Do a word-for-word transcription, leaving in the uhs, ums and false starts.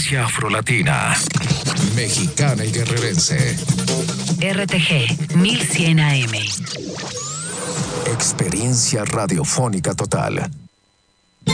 Frecuencia afrolatina. Mexicana y guerrerense. R T G mil cien A M. Experiencia radiofónica total.